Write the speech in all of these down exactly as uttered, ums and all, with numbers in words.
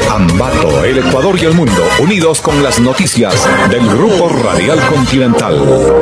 Ambato, el Ecuador y el mundo, unidos con las noticias del Grupo Radial Continental.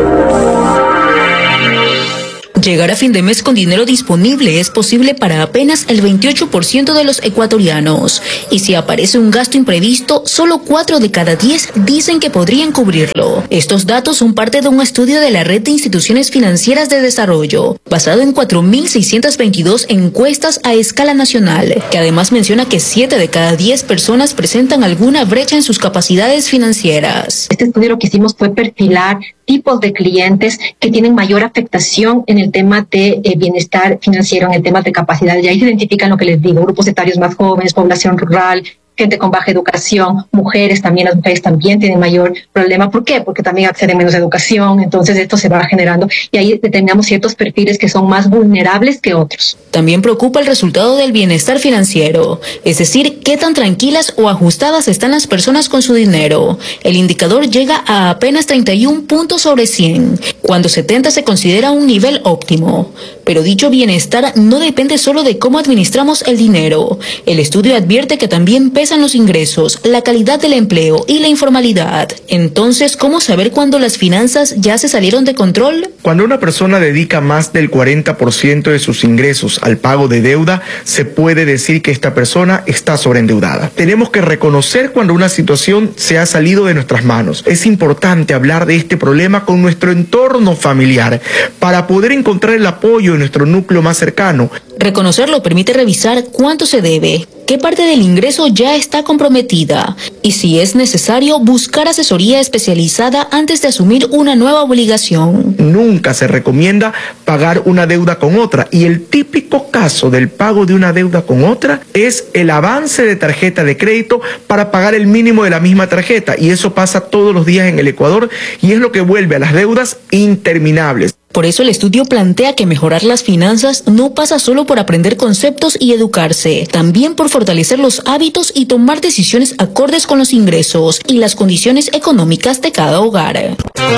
Llegar a fin de mes con dinero disponible es posible para apenas el veintiocho por ciento de los ecuatorianos. Y si aparece un gasto imprevisto, solo cuatro de cada diez dicen que podrían cubrirlo. Estos datos son parte de un estudio de la Red de Instituciones Financieras de Desarrollo, basado en cuatro mil seiscientas veintidós encuestas a escala nacional, que además menciona que siete de cada diez personas presentan alguna brecha en sus capacidades financieras. Este estudio lo que hicimos fue perfilar tipos de clientes que tienen mayor afectación en el tema de eh, bienestar financiero, en el tema de capacidad. Y ahí se identifican lo que les digo, grupos etarios más jóvenes, población rural, gente con baja educación, mujeres también, las mujeres también tienen mayor problema. ¿Por qué? Porque también acceden menos a educación, entonces esto se va generando y ahí determinamos ciertos perfiles que son más vulnerables que otros. También preocupa el resultado del bienestar financiero, es decir, qué tan tranquilas o ajustadas están las personas con su dinero. El indicador llega a apenas treinta y un puntos sobre cien, cuando setenta se considera un nivel óptimo. Pero dicho bienestar no depende solo de cómo administramos el dinero. El estudio advierte que también pesan los ingresos, la calidad del empleo y la informalidad. Entonces, ¿cómo saber cuándo las finanzas ya se salieron de control? Cuando una persona dedica más del cuarenta por ciento de sus ingresos al pago de deuda, se puede decir que esta persona está sobreendeudada. Tenemos que reconocer cuando una situación se ha salido de nuestras manos. Es importante hablar de este problema con nuestro entorno familiar para poder encontrar el apoyo de nuestro núcleo más cercano. Reconocerlo permite revisar cuánto se debe, qué parte del ingreso ya está comprometida y, si es necesario, buscar asesoría especializada antes de asumir una nueva obligación. Nunca se recomienda pagar una deuda con otra, y el típico caso del pago de una deuda con otra es el avance de tarjeta de crédito para pagar el mínimo de la misma tarjeta, y eso pasa todos los días en el Ecuador y es lo que vuelve a las deudas interminables. Por eso el estudio plantea que mejorar las finanzas no pasa solo por aprender conceptos y educarse, también por fortalecer los hábitos y tomar decisiones acordes con los ingresos y las condiciones económicas de cada hogar.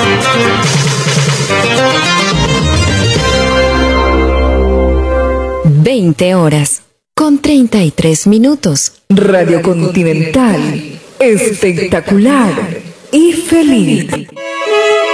veinte horas con treinta y tres minutos. Radio Continental, espectacular y feliz.